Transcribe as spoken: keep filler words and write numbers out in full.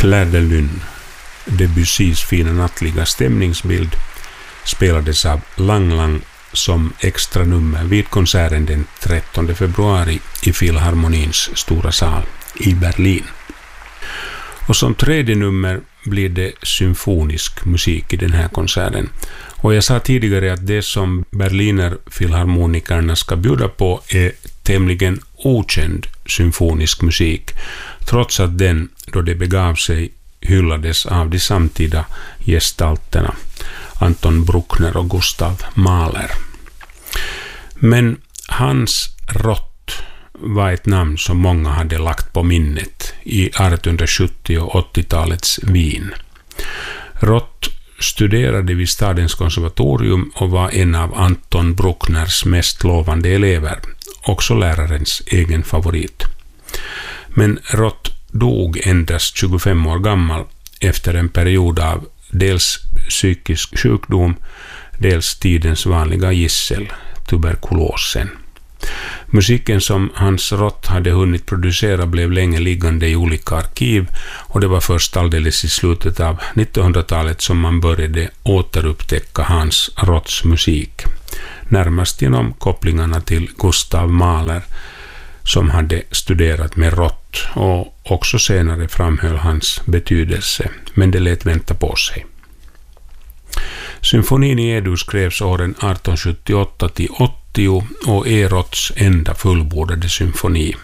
Clair de Lune, Debussys fina nattliga stämningsbild, spelades av Lang Lang som extra nummer vid konserten den trettonde februari i Filharmonins stora sal i Berlin. Och som tredje nummer blir det symfonisk musik i den här konserten. Och jag sa tidigare att det som Berliner filharmonikerna ska bjuda på är tämligen okänd symfonisk musik, trots att den, då det begav sig, hyllades av de samtida gestalterna Anton Bruckner och Gustav Mahler. Men Hans Rott var ett namn som många hade lagt på minnet i artonhundrasjuttio- och åttiotalets Wien. Rott studerade vid stadens konservatorium och var en av Anton Bruckners mest lovande elever, också lärarens egen favorit. Men Rott dog endast tjugofem år gammal efter en period av dels psykisk sjukdom, dels tidens vanliga gissel, tuberkulosen. Musiken som Hans Rott hade hunnit producera blev länge liggande i olika arkiv, och det var först alldeles i slutet av nittonhundratalet som man började återupptäcka Hans Rotts musik, närmast genom kopplingarna till Gustav Mahler, som hade studerat med Rott och också senare framhöll hans betydelse, men det lät vänta på sig. Symfonin i E-dur skrevs åren arton sjuttioåtta till åttio och är Rotts enda fullbordade symfoni.